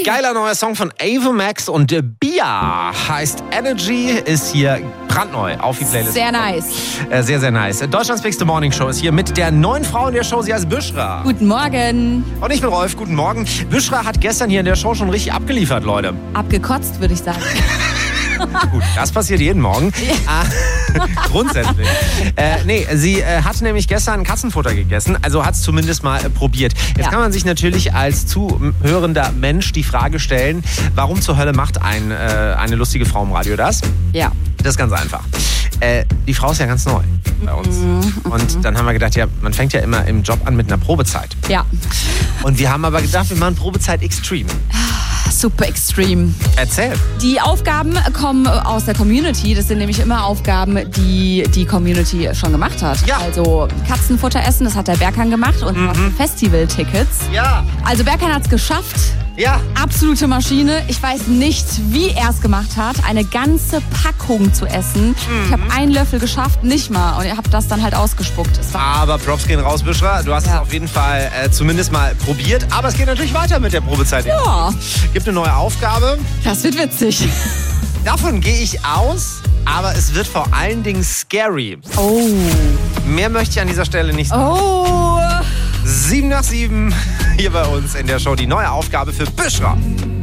Geiler neuer Song von Ava Max und Bia heißt Energy, ist hier brandneu auf die Playlist. Sehr nice. Sehr, sehr nice. Deutschlands Bigste Morning Show ist hier mit der neuen Frau in der Show. Sie heißt Büschra. Guten Morgen. Und ich bin Rolf. Guten Morgen. Büschra hat gestern hier in der Show schon richtig abgeliefert, Leute. Abgekotzt, würde ich sagen. Gut, das passiert jeden Morgen. Ja. Grundsätzlich. Sie hat nämlich gestern Katzenfutter gegessen, also hat es zumindest mal probiert. Jetzt kann man sich natürlich als zuhörender Mensch die Frage stellen, warum zur Hölle macht eine lustige Frau im Radio das? Ja. Das ist ganz einfach. Die Frau ist ja ganz neu bei uns. Und dann haben wir gedacht, ja, man fängt ja immer im Job an mit einer Probezeit. Ja. Und wir haben aber gedacht, wir machen Probezeit Extreme. Super extreme. Erzähl. Die Aufgaben kommen aus der Community. Das sind nämlich immer Aufgaben, die die Community schon gemacht hat. Ja. Also Katzenfutter essen, das hat der Berkan gemacht. Und Festival-Tickets. Ja. Also Berkan hat es geschafft. Ja. Absolute Maschine. Ich weiß nicht, wie er es gemacht hat, eine ganze Packung zu essen. Ich habe einen Löffel geschafft, nicht mal. Und ich habe das dann halt ausgespuckt. Aber Props gehen raus, Büschra. Du hast es auf jeden Fall zumindest mal probiert. Aber es geht natürlich weiter mit der Probezeit. Ja. Gibt eine neue Aufgabe. Das wird witzig. Davon gehe ich aus. Aber es wird vor allen Dingen scary. Oh. Mehr möchte ich an dieser Stelle nicht sagen. Oh. 7 nach 7 hier bei uns in der Show. Die neue Aufgabe für Büschra.